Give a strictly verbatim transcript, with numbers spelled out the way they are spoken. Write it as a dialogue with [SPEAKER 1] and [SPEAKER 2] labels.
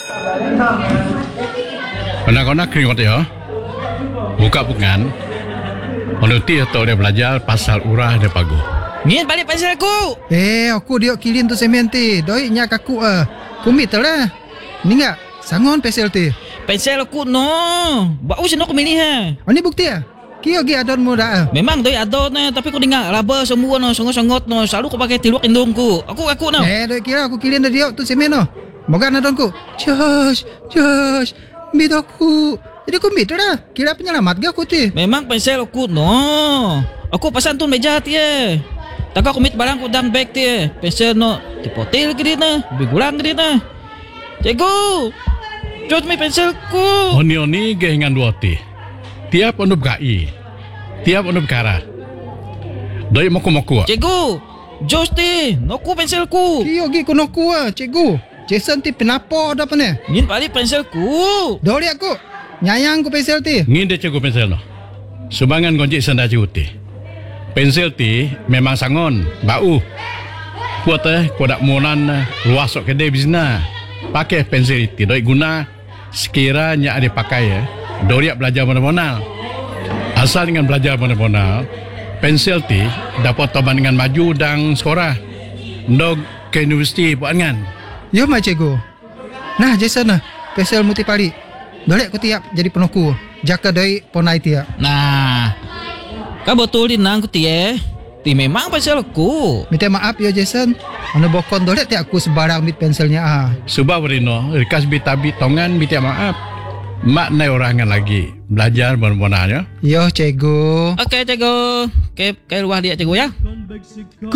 [SPEAKER 1] Anak-anak keringat ya. Buka bukan. Menuti atau dia belajar pasal urah dia pagu.
[SPEAKER 2] Ngin balik pensel aku.
[SPEAKER 3] Eh, aku dia kilin tu semen ti. Doi nya kaku ah. Kumit lah. Ni enggak sangon pensel ti.
[SPEAKER 2] Pensel aku no. Bau sino aku milih ha.
[SPEAKER 3] Oh ni bukti ah. Kio gi adon mu dah.
[SPEAKER 2] Memang doi adon na tapi aku dengar raba semua no songot-songot no selalu aku pakai tiluak indungku. Aku aku no.
[SPEAKER 3] Eh, doi kira aku kilin dia tu semen no. Moga adonku. Josh, Josh. Mit aku. Jadi aku mit dah. Kira penyelamat ga aku ti.
[SPEAKER 2] Memang pensel aku no. Aku pesan tu meja ti eh. Tak aku mit barang ku dalam bag ti eh. Pensel no dipotil ke dia na. Bigulang ke dia na. Cikgu. Jod mi penselku.
[SPEAKER 1] Oni-oni gehingan dua ti. Tiap onu gai. Tiap onu kara. Doi moku-moku.
[SPEAKER 2] Cikgu. Jos ti. Noku penselku.
[SPEAKER 3] Kio gi kono ku ah, cikgu. Jason ti penapo dah pane.
[SPEAKER 2] Ngin balik penselku.
[SPEAKER 3] Dori aku. Nyayang ku pensel ti.
[SPEAKER 1] Ngin dia cikgu pensel no. Sumbangan gonjik senda cikgu ti. Pensel ti memang sangon, bau. Kuat eh, kuat monan luas sok kedai bisna. Pakai pensel ti doi guna sekiranya ada pakai ya. Dori belajar mana-mana. Asal dengan belajar mana-mana, pensel ti dapat toban dengan maju dan sekolah. Ndog ke universiti buat dengan.
[SPEAKER 3] Yo ma cikgu. Nah Jason nah, pensel muti pali. Dolek ku tiap jadi penoku. Jaka doi ponai tiap.
[SPEAKER 2] Nah. Kau betul din nang ku ti eh. Ti memang pensel aku.
[SPEAKER 3] Minta maaf ya Jason. Anu bokon dolek ti aku sebarang mit penselnya ah.
[SPEAKER 1] Subah berino, rikas bitabi tongan minta maaf. Mak nai orangan lagi belajar benar-benarnya.
[SPEAKER 3] Yo cikgu.
[SPEAKER 2] Okey cikgu. Okey, ke luar dia cikgu ya.